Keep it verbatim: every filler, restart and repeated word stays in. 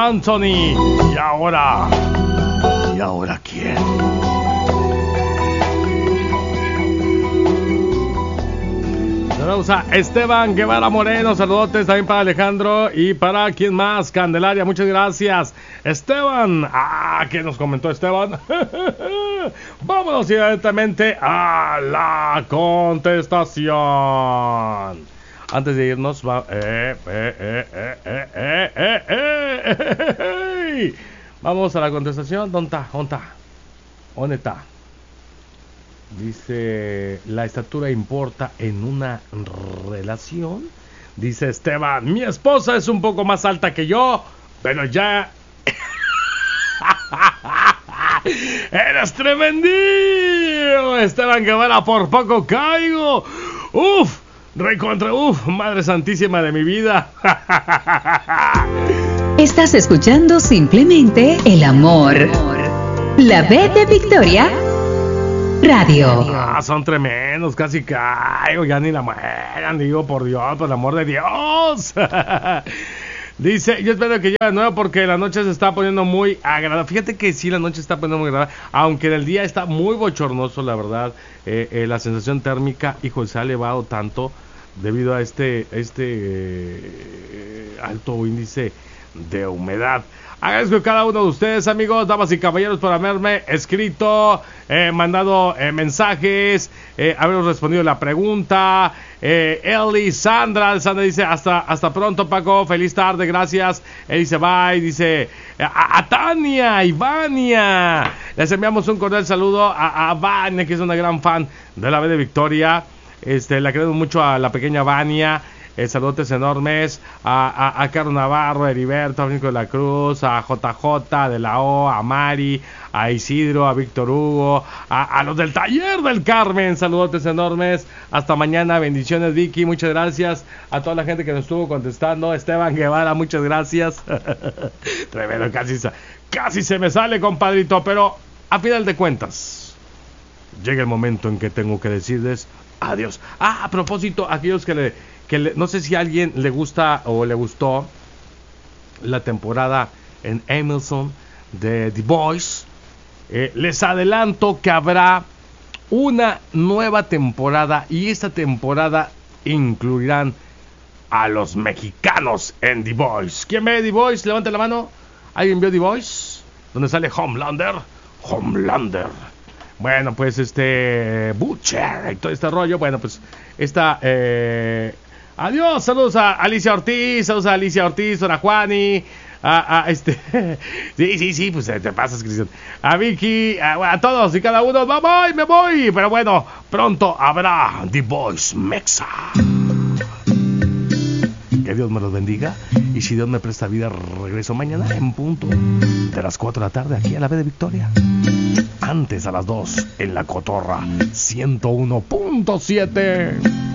Anthony. Y ahora, ¿y ahora quién? Saludos a Esteban Guevara Moreno, saludotes también para Alejandro y para quién más, Candelaria, muchas gracias. Esteban, ah, ¿qué nos comentó Esteban? Vámonos directamente a la contestación. Antes de irnos, va, eh, eh, eh, eh, eh, eh, eh, eh, eh, eh, vamos a la contestación. ¿Dónde está? ¿Dónde está? ¿Dónde está? Dice, la estatura importa en una relación. Dice Esteban, mi esposa es un poco más alta que yo, pero ya... ¡Eres tremendísimo, Esteban Guevara! Por poco caigo. ¡Uf! Recontra, ¡uf! Madre santísima de mi vida. Estás escuchando simplemente el amor. La B de Victoria Radio. Ah, son tremendos, casi caigo, ya ni la mueran, digo, por Dios, por el amor de Dios. Dice, yo espero que llegue de nuevo porque la noche se está poniendo muy agradable. Fíjate que sí, la noche se está poniendo muy agradable, aunque en el día está muy bochornoso, la verdad. Eh, eh, la sensación térmica, hijo, se ha elevado tanto debido a este, este eh, alto índice de humedad. Agradezco a cada uno de ustedes, amigos, damas y caballeros, por haberme escrito, eh, mandado eh, mensajes, eh, habernos respondido la pregunta. Eh, Eli, Sandra, Sandra dice, hasta, hasta pronto, Paco, feliz tarde, gracias. Él dice, bye, dice, a, a Tania y Vania. Les enviamos un cordial saludo a, a Vania, que es una gran fan de la B de Victoria. Este, la queremos mucho a la pequeña Vania. Eh, saludos enormes a, a, a Carlos Navarro, a Heriberto, a Francisco de la Cruz, a J J de la O, a Mari, a Isidro, a Víctor Hugo, a, a los del Taller del Carmen, saludos enormes. Hasta mañana, bendiciones, Vicky, muchas gracias a toda la gente que nos estuvo contestando. Esteban Guevara, muchas gracias. Tremendo, casi, casi se me sale, compadrito, pero a final de cuentas llega el momento en que tengo que decirles adiós. Ah, a propósito, aquellos que le que le, no sé si a alguien le gusta o le gustó la temporada en Amazon de The Boys, eh, les adelanto que habrá una nueva temporada y esta temporada incluirán a los mexicanos en The Boys. ¿Quién ve The Boys? Levante la mano. ¿Alguien vio The Boys? ¿Dónde sale Homelander? Homelander. Bueno, pues este Butcher y todo este rollo. Bueno, pues esta eh, adiós, saludos a Alicia Ortiz, saludos a Alicia Ortiz, a Juani, a, a este, sí, sí, sí, pues te pasas, Cristian, a Vicky, a, a todos y cada uno, me voy, me voy, pero bueno, pronto habrá The Boys Mexa. Que Dios me los bendiga y si Dios me presta vida, regreso mañana en punto de las cuatro de la tarde aquí a la B de Victoria. Antes a las dos en La Cotorra ciento uno punto siete.